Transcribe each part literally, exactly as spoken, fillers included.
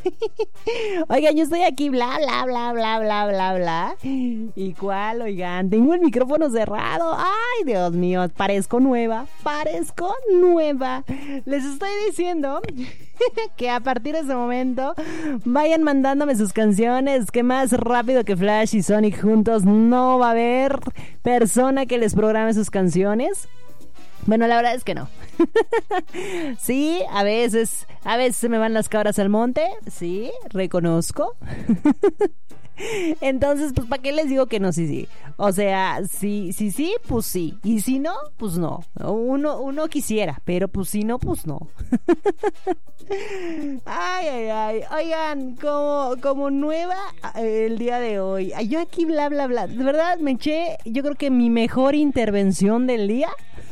Oigan, yo estoy aquí, bla, bla, bla, bla, bla, bla, bla. ¿Y cuál? Oigan, tengo el micrófono cerrado. Ay, Dios mío, parezco nueva, parezco nueva. Les estoy diciendo que a partir de ese momento vayan mandándome sus canciones, que más rápido que Flash y Sonic juntos no va a haber persona que les programe sus canciones. Bueno, la verdad es que no. Sí, a veces, a veces se me van las cabras al monte, sí, reconozco. Entonces, pues, ¿para qué les digo que no? Sí, sí. O sea, sí, sí, sí, pues sí. Y si no, pues no. Uno, uno quisiera, pero pues si no, pues no. Ay, ay, ay. Oigan, como, como nueva el día de hoy. Yo aquí bla, bla, bla. De verdad, me eché, yo creo que mi mejor intervención del día.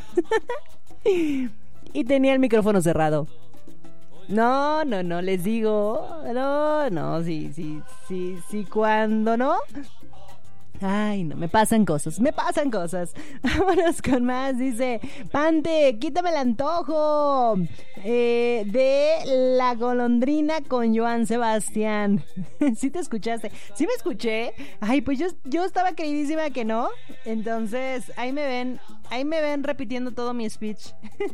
Y tenía el micrófono cerrado. No, no, no, les digo. No, no, sí, sí, sí, sí, cuando no. Ay, no, me pasan cosas, me pasan cosas. Vámonos con más, dice Pante, quítame el antojo eh, de La Golondrina con Joan Sebastián. ¿Sí te escuchaste? ¿Sí me escuché? Ay, pues yo, yo estaba creidísima que no. Entonces, ahí me ven, ahí me ven repitiendo todo mi speech.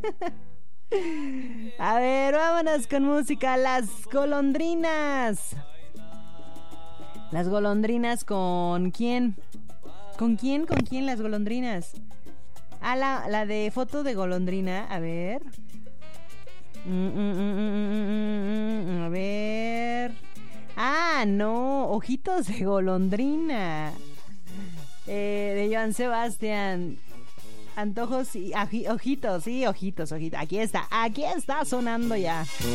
A ver, vámonos con música. Las Golondrinas. Las Golondrinas con ¿quién? ¿Con quién? ¿Con quién las Golondrinas? Ah, la, la de foto de golondrina. A ver. Mm, mm, mm, mm, mm, mm, a ver. Ah, no. Ojitos de golondrina. Eh, de Joan Sebastián. Antojos y aji, ojitos, sí, ojitos, ojitos. Aquí está, aquí está sonando ya.